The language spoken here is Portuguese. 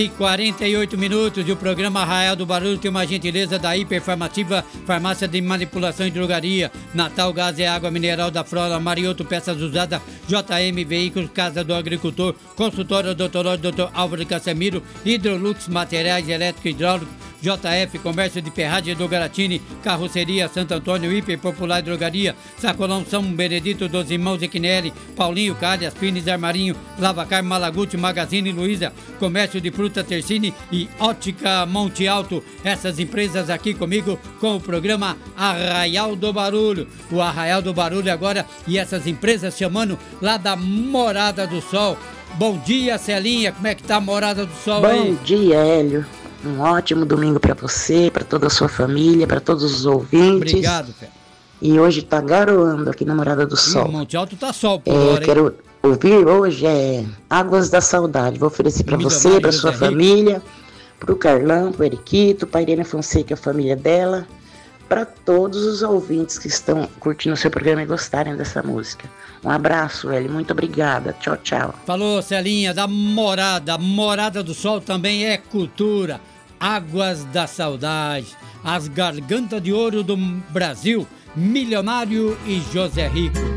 E 48 minutos e o programa Arraial do Barulho tem uma gentileza da Hiperfarmativa, farmácia de manipulação e drogaria, Natal Gás e Água Mineral da Flora, Marioto Peças Usadas, JM Veículos, Casa do Agricultor, Consultório Dr. Álvaro Casemiro, Hidrolux Materiais Elétricos e Hidráulicos, JF Comércio de Ferragem do Garatini, Carroceria Santo Antônio, Hiper Popular Drogaria, Sacolão São Benedito dos Irmãos Equinelli, Paulinho Calhas, Pines Armarinho, Lavacar Malaguti, Magazine Luiza, Comércio de Fruta Tercini e Ótica Monte Alto. Essas empresas aqui comigo com o programa Arraial do Barulho. O Arraial do Barulho agora e essas empresas chamando lá da Morada do Sol. Bom dia, Celinha, como é que tá a Morada do Sol aí? Bom dia, Hélio. Um ótimo domingo para você, para toda a sua família, para todos os ouvintes. Obrigado, Fé. E hoje tá garoando aqui na Morada do Sol. No Monte Alto tá sol por hora, hein? Quero ouvir hoje Águas da Saudade. Vou oferecer para você, para sua família, para o Carlão, para o Eriquito, para a Irene Fonseca, a família dela, para todos os ouvintes que estão curtindo o seu programa e gostarem dessa música. Um abraço, Hélio. Muito obrigada. Tchau, tchau. Falou, Celinha, da Morada. Morada do Sol também é cultura. Águas da Saudade. As gargantas de ouro do Brasil. Milionário e José Rico.